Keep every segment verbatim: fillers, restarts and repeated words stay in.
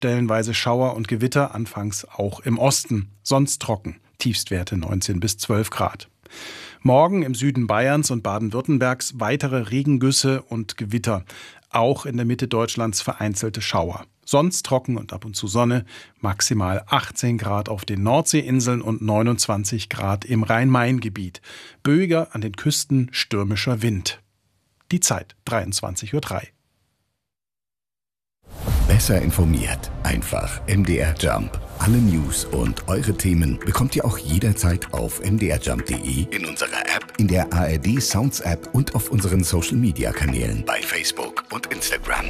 stellenweise Schauer und Gewitter, anfangs auch im Osten. Sonst trocken, Tiefstwerte neunzehn bis zwölf Grad. Morgen im Süden Bayerns und Baden-Württembergs weitere Regengüsse und Gewitter. Auch in der Mitte Deutschlands vereinzelte Schauer. Sonst trocken und ab und zu Sonne, maximal achtzehn Grad auf den Nordseeinseln und neunundzwanzig Grad im Rhein-Main-Gebiet. Böiger an den Küsten stürmischer Wind. Die Zeit dreiundzwanzig Uhr drei. Besser informiert, einfach M D R Jump. Alle News und eure Themen bekommt ihr auch jederzeit auf m d r jump punkt d e, in unserer App, in der A R D Sounds App und auf unseren Social Media Kanälen bei Facebook und Instagram.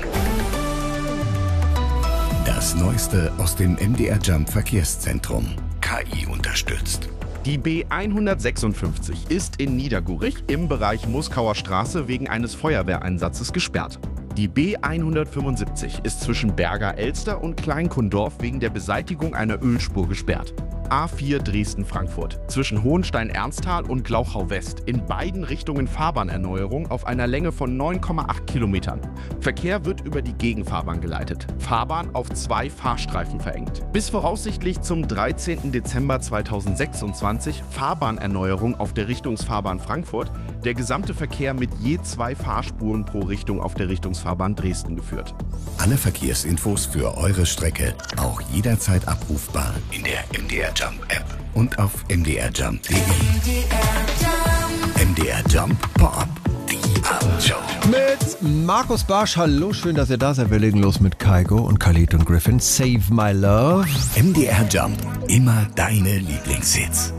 Das Neueste aus dem M D R Jump Verkehrszentrum. K I unterstützt. Die B hundertsechsundfünfzig ist in Niedergurich im Bereich Moskauer Straße wegen eines Feuerwehreinsatzes gesperrt. Die B hundertfünfundsiebzig ist zwischen Berger-Elster und Kleinkundorf wegen der Beseitigung einer Ölspur gesperrt. A vier Dresden-Frankfurt zwischen Hohenstein-Ernsthal und Glauchau-West in beiden Richtungen Fahrbahnerneuerung auf einer Länge von neun Komma acht Kilometern. Verkehr wird über die Gegenfahrbahn geleitet. Fahrbahn auf zwei Fahrstreifen verengt. Bis voraussichtlich zum dreizehnten Dezember zweitausendsechsundzwanzig Fahrbahnerneuerung auf der Richtungsfahrbahn Frankfurt, der gesamte Verkehr mit je zwei Fahrspuren pro Richtung auf der Richtungsfahrbahn Dresden geführt. Alle Verkehrsinfos für eure Strecke auch jederzeit abrufbar in der M D R Jump App und auf m d r jump punkt d e. M D R Jump Pop, die Abendshow. Mit Markus Barsch, hallo, schön, dass ihr da seid. Wir legen los mit Kygo und Khalid und Griffin. Save My Love. M D R Jump, immer deine Lieblingshits.